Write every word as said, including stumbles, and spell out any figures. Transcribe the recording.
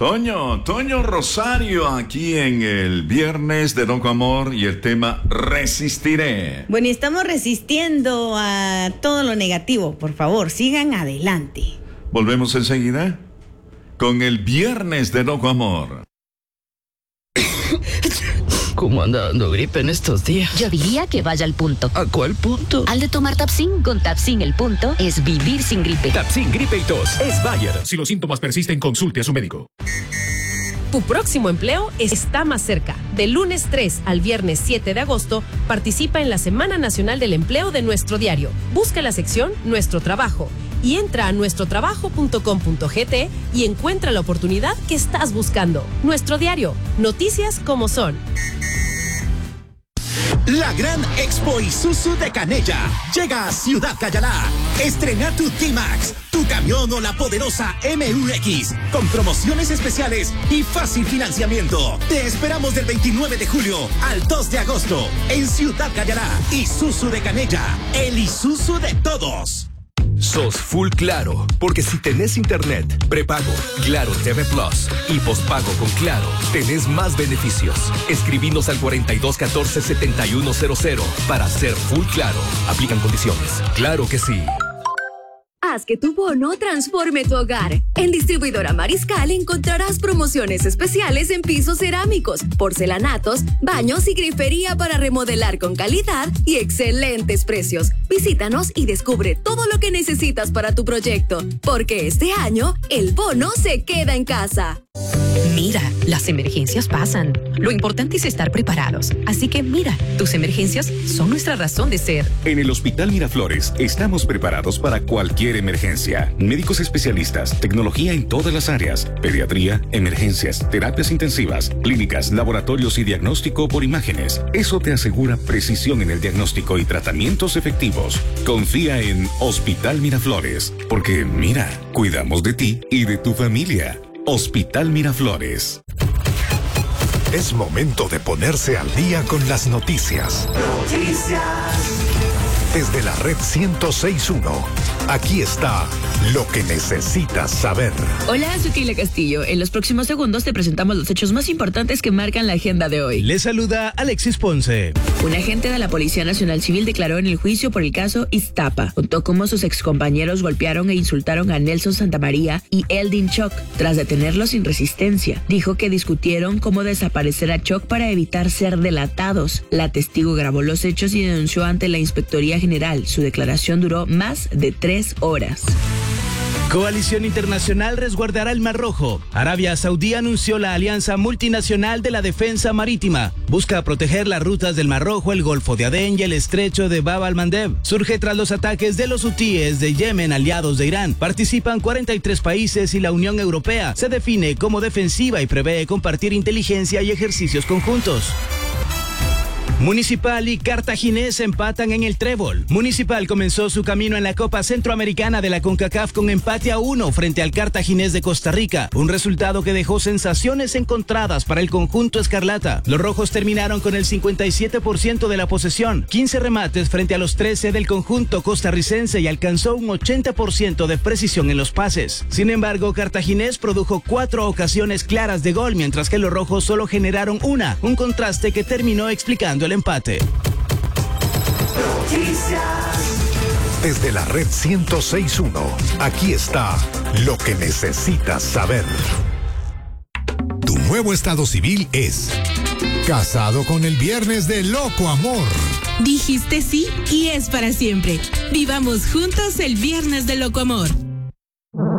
Toño, Toño Rosario, aquí en el Viernes de Loco Amor y el tema Resistiré. Bueno, y estamos resistiendo a todo lo negativo. Por favor, sigan adelante. Volvemos enseguida con el Viernes de Loco Amor. ¿Cómo anda dando gripe en estos días? Yo diría que vaya al punto. ¿A cuál punto? Al de tomar Tapsin. Con Tapsin el punto es vivir sin gripe. Tapsin, gripe y tos. Es Bayer. Si los síntomas persisten, consulte a su médico. Tu próximo empleo está más cerca. Del lunes tres al viernes siete de agosto, participa en la Semana Nacional del Empleo de nuestro diario. Busca la sección Nuestro Trabajo y entra a nuestro trabajo punto com punto gt y encuentra la oportunidad que estás buscando. Nuestro diario. Noticias como son. La gran Expo Isuzu de Canella llega a Ciudad Cayalá. Estrena tu D-Max, tu camión o la poderosa M U X, con promociones especiales y fácil financiamiento. Te esperamos del veintinueve de julio al dos de agosto en Ciudad Cayalá. Isuzu de Canella, el Isuzu de todos. Sos full Claro, porque si tenés internet, prepago, Claro T V Plus y pospago con Claro, tenés más beneficios. Escribinos al cuarenta y dos catorce setenta y uno cero cero para ser full Claro. Aplican condiciones. Claro que sí. Haz que tu bono transforme tu hogar. En Distribuidora Mariscal encontrarás promociones especiales en pisos cerámicos, porcelanatos, baños y grifería para remodelar con calidad y excelentes precios. Visítanos y descubre todo lo que necesitas para tu proyecto, porque este año el bono se queda en casa. Mira, las emergencias pasan. Lo importante es estar preparados. Así que mira, tus emergencias son nuestra razón de ser. En el Hospital Miraflores estamos preparados para cualquier emergencia. Médicos especialistas, tecnología en todas las áreas, pediatría, emergencias, terapias intensivas, clínicas, laboratorios y diagnóstico por imágenes. Eso te asegura precisión en el diagnóstico y tratamientos efectivos. Confía en Hospital Miraflores, porque mira, cuidamos de ti y de tu familia. Hospital Miraflores. Es momento de ponerse al día con las noticias. Noticias. Desde la red ciento seis punto uno, aquí está lo que necesitas saber. Hola, soy Keila Castillo. En los próximos segundos te presentamos los hechos más importantes que marcan la agenda de hoy. Les saluda Alexis Ponce. Un agente de la Policía Nacional Civil declaró en el juicio por el caso Iztapa. Contó cómo sus excompañeros golpearon e insultaron a Nelson Santamaría y Eldin Choc tras detenerlos sin resistencia. Dijo que discutieron cómo desaparecer a Choc para evitar ser delatados. La testigo grabó los hechos y denunció ante la Inspectoría General. Su declaración duró más de tres horas. Coalición Internacional resguardará el Mar Rojo. Arabia Saudí anunció la Alianza Multinacional de la Defensa Marítima. Busca proteger las rutas del Mar Rojo, el Golfo de Adén y el Estrecho de Bab al-Mandeb. Surge tras los ataques de los hutíes de Yemen, aliados de Irán. Participan cuarenta y tres países y la Unión Europea se define como defensiva y prevé compartir inteligencia y ejercicios conjuntos. Municipal y Cartaginés empatan en el Trébol. Municipal comenzó su camino en la Copa Centroamericana de la CONCACAF con empate a uno frente al Cartaginés de Costa Rica, un resultado que dejó sensaciones encontradas para el conjunto escarlata. Los rojos terminaron con el cincuenta y siete por ciento de la posesión, quince remates frente a los trece del conjunto costarricense y alcanzó un ochenta por ciento de precisión en los pases. Sin embargo, Cartaginés produjo cuatro ocasiones claras de gol, mientras que los rojos solo generaron una, un contraste que terminó explicando el empate. Desde la red ciento seis punto uno, aquí está lo que necesitas saber. Tu nuevo estado civil es casado con el Viernes de Loco Amor. Dijiste sí y es para siempre. Vivamos juntos el Viernes de Loco Amor.